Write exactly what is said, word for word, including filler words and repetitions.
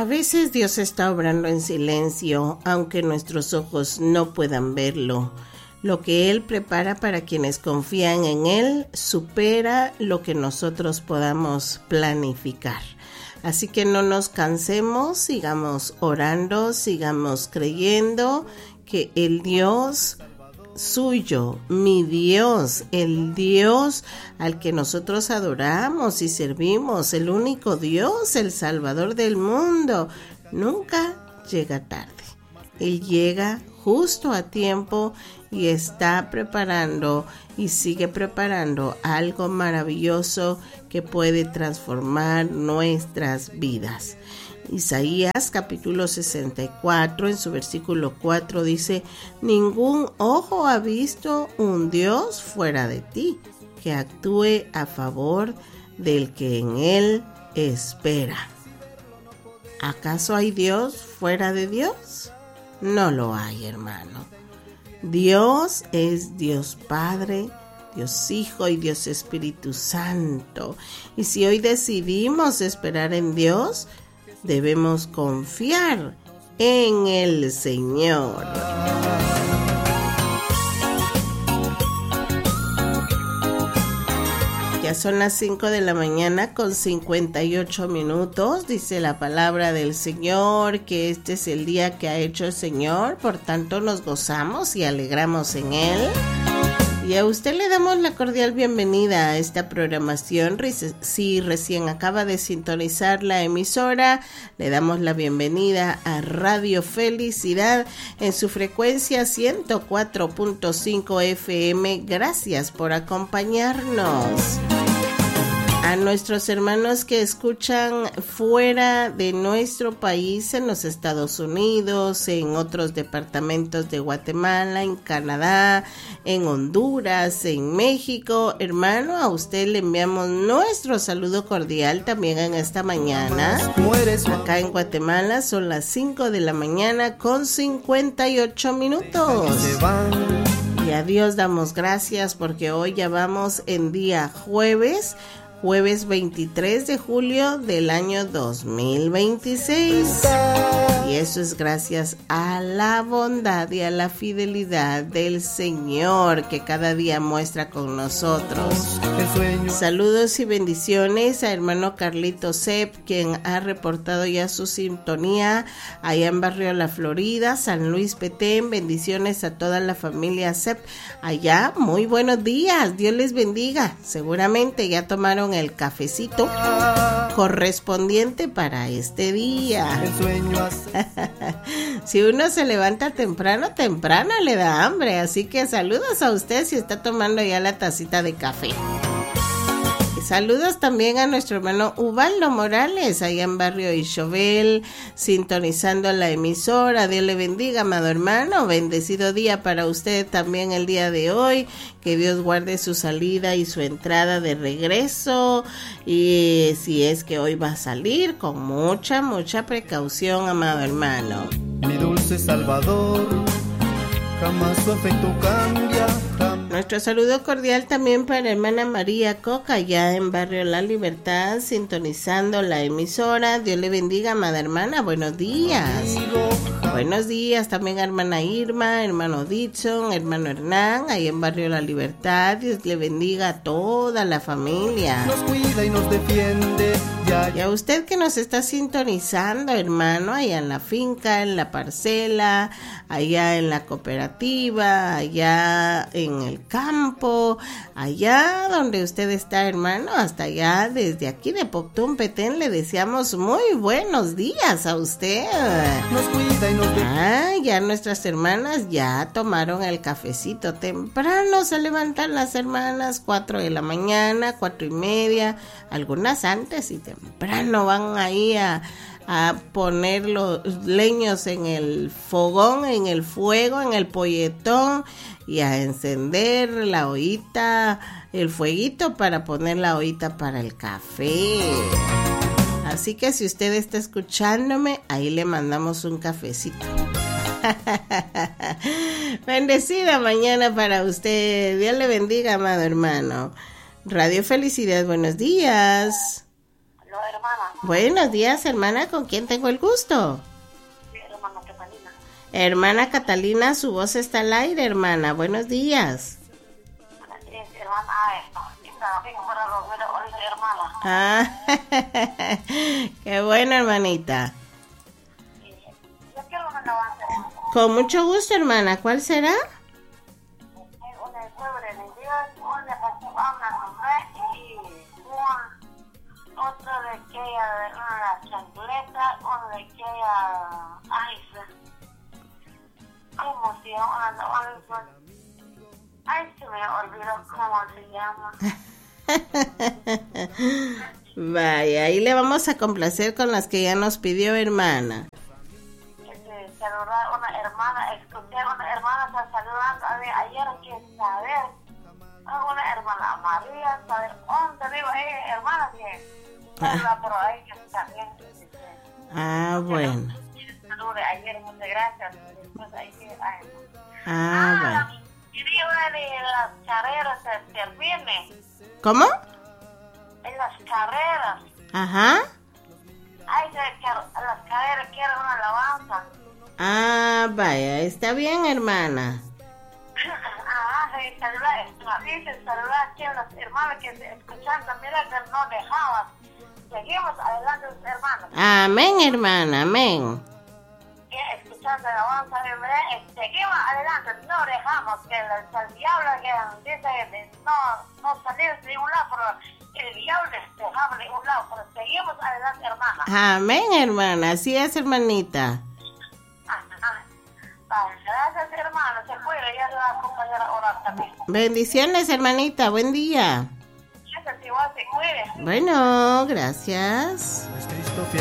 A veces Dios está obrando en silencio, aunque nuestros ojos no puedan verlo. Lo que Él prepara para quienes confían en Él supera lo que nosotros podamos planificar. Así que no nos cansemos, sigamos orando, sigamos creyendo que el Dios suyo, mi Dios, el Dios al que nosotros adoramos y servimos, el único Dios, el Salvador del mundo, nunca llega tarde. Él llega justo a tiempo y está preparando y sigue preparando algo maravilloso que puede transformar nuestras vidas. Isaías capítulo sesenta y cuatro en su versículo cuatro dice: ningún ojo ha visto un Dios fuera de ti, que actúe a favor del que en él espera. ¿Acaso hay Dios fuera de Dios? No lo hay, hermano. Dios es Dios Padre, Dios Hijo y Dios Espíritu Santo. Y si hoy decidimos esperar en Dios, debemos confiar en el Señor. Ya son las cinco de la mañana con cincuenta y ocho minutos. Dice la palabra del Señor que este es el día que ha hecho el Señor, por tanto nos gozamos y alegramos en Él. Y a usted le damos la cordial bienvenida a esta programación. Si recién acaba de sintonizar la emisora, le damos la bienvenida a Radio Felicidad en su frecuencia ciento cuatro punto cinco F M. Gracias por acompañarnos. A nuestros hermanos que escuchan fuera de nuestro país, en los Estados Unidos, en otros departamentos de Guatemala, en Canadá, en Honduras, en México, hermano, a usted le enviamos nuestro saludo cordial también en esta mañana. Acá en Guatemala son las cinco de la mañana con cincuenta y ocho minutos. Y a Dios damos gracias porque hoy ya vamos en día jueves. Jueves veintitrés de julio del año dos mil veintiséis. Y eso es gracias a la bondad y a la fidelidad del Señor que cada día muestra con nosotros. Saludos y bendiciones a hermano Carlito Sepp, quien ha reportado ya su sintonía allá en Barrio La Florida, San Luis Petén. Bendiciones a toda la familia Sepp allá. Muy buenos días, Dios les bendiga. Seguramente ya tomaron el cafecito correspondiente para este día. Si uno se levanta temprano, temprano le da hambre, así que saludos a usted si está tomando ya la tacita de café. Saludos también a nuestro hermano Ubaldo Morales, allá en Barrio Ixovel, sintonizando la emisora. Dios le bendiga, amado hermano. Bendecido día para usted también el día de hoy. Que Dios guarde su salida y su entrada de regreso. Y si es que hoy va a salir, con mucha, mucha precaución, amado hermano. Mi dulce Salvador, jamás su afecto cambia. Nuestro saludo cordial también para hermana María Coca, allá en Barrio La Libertad, sintonizando la emisora. Dios le bendiga, amada hermana. Buenos días. Buenos días también a hermana Irma, hermano Dixon, hermano Hernán, ahí en Barrio La Libertad. Dios le bendiga a toda la familia. Nos cuida y nos defiende. Ya, ya. Y a usted que nos está sintonizando, hermano, allá en la finca, en la parcela, allá en la cooperativa, allá en el campo, allá donde usted está, hermano, hasta allá, desde aquí de Poptún, Petén, le deseamos muy buenos días a usted. Nos cuida y nos defienda. Ah, ya nuestras hermanas ya tomaron el cafecito temprano, se levantan las hermanas cuatro de la mañana, cuatro y media, algunas antes y temprano van ahí a a poner los leños en el fogón, en el fuego, en el polletón y a encender la ollita, el fueguito para poner la ollita para el café. Así que si usted está escuchándome, ahí le mandamos un cafecito. Bendecida mañana para usted. Dios le bendiga, amado hermano. Radio Felicidad, buenos días. Aló, hermana. Buenos días, hermana, ¿con quién tengo el gusto? Sí, hermana Catalina. Hermana Catalina, su voz está al aire, hermana. Buenos días. Sí, hermana, ah, esto. Estaba bien para Romero, ahorita, hermana. Ah, qué bueno, hermanita. Sí. Yo quiero una alabanza. Con mucho gusto, hermana. ¿Cuál será? Una de sobre de Dios, una de una nombre y un, otro de aquella de una chancleta, uno de aquella ice. ¿Cómo se llama? Ay, se me olvidó cómo se llama. Vaya, ahí le vamos a complacer con las que ya nos pidió, hermana. Este, saludar a una hermana, escuché a una hermana está saludando a ver, ayer que saber a una hermana María, saber dónde digo, eh, hermana que saluda, pero ahí que está bien. Ah, bueno. Salude ayer, muchas gracias. Después ahí que, ay, no. Ah, bueno. Quería una de las carreras se termine. ¿Cómo? En las carreras. Ajá. Ay, de que las carreras quiero una alabanza. Ah, vaya, está bien, hermana. Ah, sí, saludar, dice saludar aquí a las hermanas que escuchan también, que no dejaban. Seguimos adelante, hermanos. Amén, hermana, amén. Escuchando la alabanza, seguimos adelante, no dejamos que el, el diablo que dice que no, no salir de un lado, pero el diablo dejamos de un lado, pero seguimos adelante, hermana. Amén, hermana, así es, hermanita. Gracias, hermano, se puede, ya la compañera orar también. Bendiciones, hermanita, buen día. Gracias, igual se cuide. Bueno, gracias. Es Cristo fiel.